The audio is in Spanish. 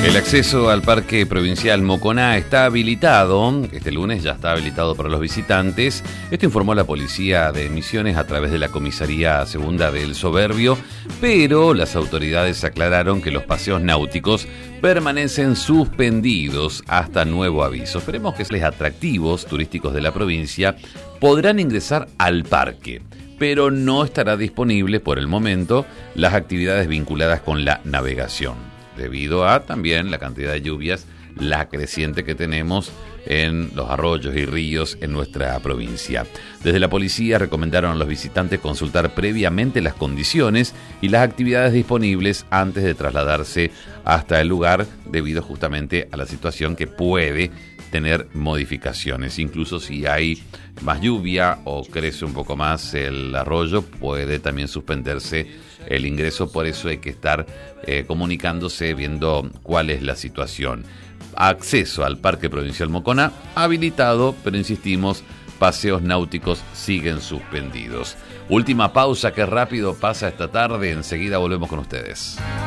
El acceso al Parque Provincial Moconá está habilitado. Este lunes ya está habilitado para los visitantes. Esto informó la Policía de Misiones a través de la Comisaría Segunda del Soberbio, pero las autoridades aclararon que los paseos náuticos permanecen suspendidos hasta nuevo aviso. Esperemos que los atractivos turísticos de la provincia podrán ingresar al parque, pero no estará disponible por el momento las actividades vinculadas con la navegación, debido a también la cantidad de lluvias, la creciente que tenemos en los arroyos y ríos en nuestra provincia. Desde la policía recomendaron a los visitantes consultar previamente las condiciones y las actividades disponibles antes de trasladarse hasta el lugar, debido justamente a la situación que puede tener modificaciones. Incluso si hay más lluvia o crece un poco más el arroyo, puede también suspenderse el ingreso. Por eso hay que estar comunicándose, viendo cuál es la situación. Acceso al Parque Provincial Moconá habilitado, pero insistimos, paseos náuticos siguen suspendidos. Última pausa, que rápido pasa esta tarde. Enseguida volvemos con ustedes.